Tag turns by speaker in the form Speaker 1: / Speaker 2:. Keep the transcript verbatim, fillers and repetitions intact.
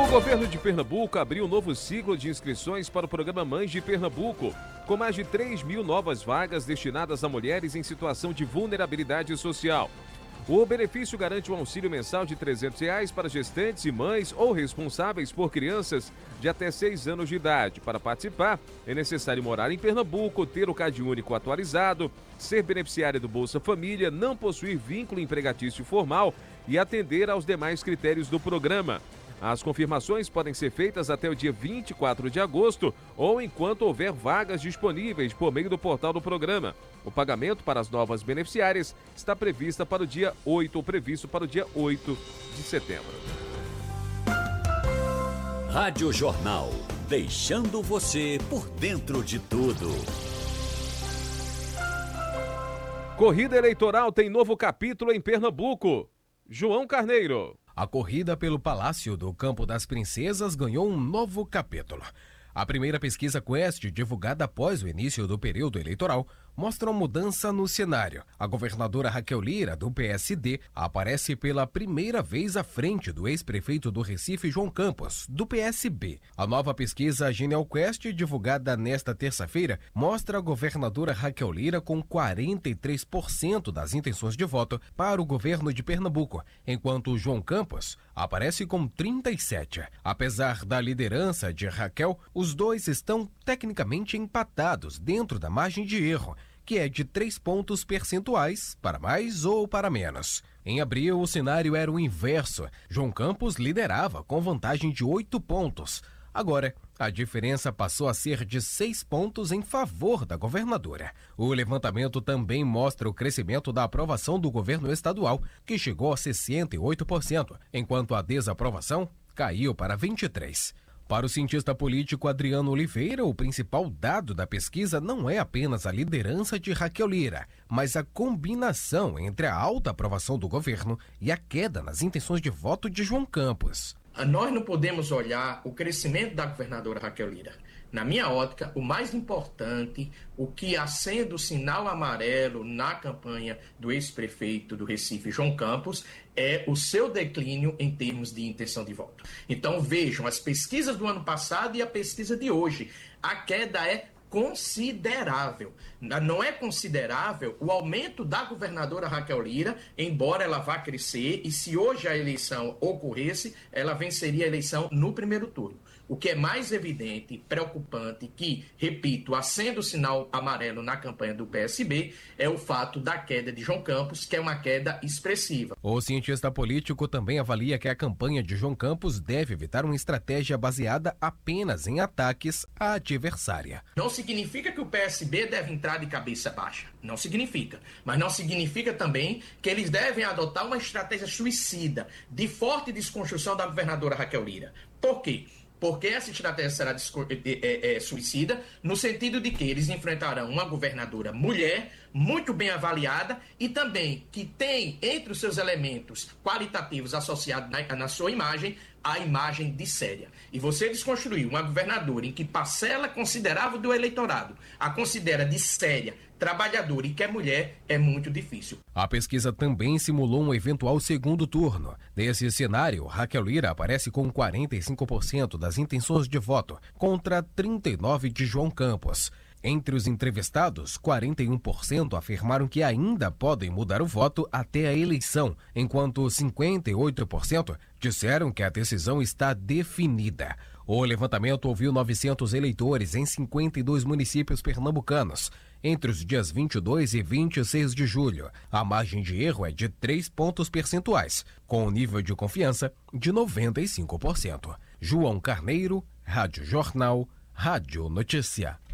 Speaker 1: governo de Pernambuco abriu um novo ciclo de inscrições para o programa Mães de Pernambuco, com mais de três mil novas vagas destinadas a mulheres em situação de vulnerabilidade social. O benefício garante um auxílio mensal de trezentos reais para gestantes e mães ou responsáveis por crianças de até seis anos de idade. Para participar, é necessário morar em Pernambuco, ter o Cade Único atualizado, ser beneficiário do Bolsa Família, não possuir vínculo empregatício formal e atender aos demais critérios do programa. As confirmações podem ser feitas até o dia vinte e quatro de agosto ou enquanto houver vagas disponíveis por meio do portal do programa. O pagamento para as novas beneficiárias está prevista para o dia oito, ou previsto para o dia oito de setembro.
Speaker 2: Rádio Jornal, deixando você por dentro de tudo.
Speaker 1: Corrida eleitoral tem novo capítulo em Pernambuco. João Carneiro.
Speaker 3: A corrida pelo Palácio do Campo das Princesas ganhou um novo capítulo. A primeira pesquisa Quest, divulgada após o início do período eleitoral, mostra uma mudança no cenário. A governadora Raquel Lira, do P S D, aparece pela primeira vez à frente do ex-prefeito do Recife, João Campos, do P S B. A nova pesquisa Genial Quest, divulgada nesta terça-feira, mostra a governadora Raquel Lira com quarenta e três por cento das intenções de voto para o governo de Pernambuco, enquanto João Campos aparece com trinta e sete por cento. Apesar da liderança de Raquel, os dois estão tecnicamente empatados dentro da margem de erro, que é de três pontos percentuais, para mais ou para menos. Em abril, o cenário era o inverso. João Campos liderava com vantagem de oito pontos. Agora, a diferença passou a ser de seis pontos em favor da governadora. O levantamento também mostra o crescimento da aprovação do governo estadual, que chegou a sessenta e oito por cento, enquanto a desaprovação caiu para vinte e três por cento. Para o cientista político Adriano Oliveira, o principal dado da pesquisa não é apenas a liderança de Raquel Lira, mas a combinação entre a alta aprovação do governo e a queda nas intenções de voto de João Campos.
Speaker 4: Nós não podemos olhar o crescimento da governadora Raquel Lira. Na minha ótica, o mais importante, o que acende o sinal amarelo na campanha do ex-prefeito do Recife, João Campos, é o seu declínio em termos de intenção de voto. Então vejam, as pesquisas do ano passado e a pesquisa de hoje, a queda é considerável. Não é considerável o aumento da governadora Raquel Lira, embora ela vá crescer, e se hoje a eleição ocorresse, ela venceria a eleição no primeiro turno. O que é mais evidente, preocupante, que, repito, acende o sinal amarelo na campanha do P S B, é o fato da queda de João Campos, que é uma queda expressiva.
Speaker 3: O cientista político também avalia que a campanha de João Campos deve evitar uma estratégia baseada apenas em ataques à adversária.
Speaker 4: Não significa que o P S B deve entrar de cabeça baixa. Não significa. Mas não significa também que eles devem adotar uma estratégia suicida, de forte desconstrução da governadora Raquel Lira. Por quê? Porque essa estratégia será é, é, suicida, no sentido de que eles enfrentarão uma governadora mulher, muito bem avaliada, e também que tem entre os seus elementos qualitativos associados na, na sua imagem, a imagem de séria. E você desconstruir uma governadora em que parcela considerável do eleitorado a considera de séria, trabalhadora e que é mulher, é muito difícil.
Speaker 3: A pesquisa também simulou um eventual segundo turno. Nesse cenário, Raquel Lira aparece com quarenta e cinco por cento das intenções de voto, contra trinta e nove por cento de João Campos. Entre os entrevistados, quarenta e um por cento afirmaram que ainda podem mudar o voto até a eleição, enquanto cinquenta e oito por cento disseram que a decisão está definida. O levantamento ouviu novecentos eleitores em cinquenta e dois municípios pernambucanos, entre os dias vinte e dois e vinte e seis de julho. A margem de erro é de três pontos percentuais, com um nível de confiança de noventa e cinco por cento. João Carneiro, Rádio Jornal, Rádio Notícia.